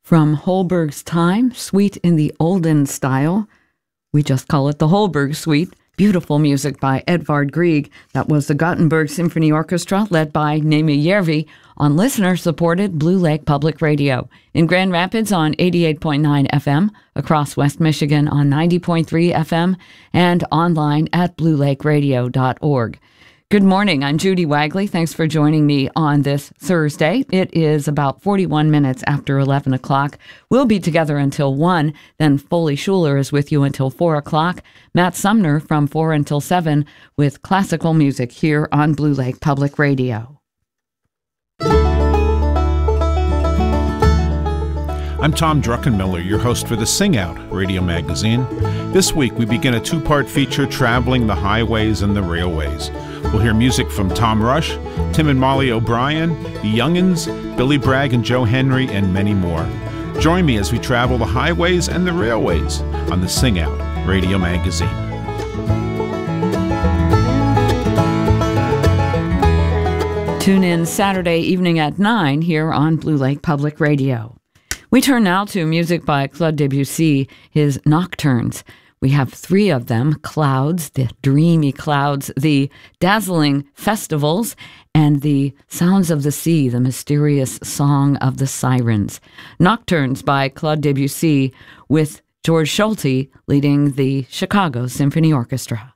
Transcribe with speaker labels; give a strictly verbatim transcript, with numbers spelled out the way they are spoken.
Speaker 1: From Holberg's Time, Suite in the Olden Style. We just call it the Holberg Suite. Beautiful music by Edvard Grieg. That was the Gothenburg Symphony Orchestra, led by Nemi Järvi, on listener-supported Blue Lake Public Radio. In Grand Rapids on eighty-eight point nine F M, across West Michigan on ninety point three F M, and online at blue lake radio dot org. Good morning, I'm Judy Wagley. Thanks for joining me on this Thursday. It is about forty-one minutes after eleven o'clock. We'll be together until one, then Foley Schuler is with you until four o'clock. Matt Sumner from four until seven with classical music here on Blue Lake Public Radio.
Speaker 2: I'm Tom Druckenmiller, your host for the Sing Out radio magazine. This week we begin a two-part feature traveling the highways and the railways. We'll hear music from Tom Rush, Tim and Molly O'Brien, The Young'uns, Billy Bragg and Joe Henry, and many more. Join me as we travel the highways and the railways on the Sing Out radio magazine.
Speaker 1: Tune in Saturday evening at nine here on Blue Lake Public Radio. We turn now to music by Claude Debussy, his Nocturnes. We have three of them: clouds, the dreamy clouds, the dazzling festivals, and the sounds of the sea, the mysterious song of the sirens. Nocturnes by Claude Debussy with George Solti leading the Chicago Symphony Orchestra.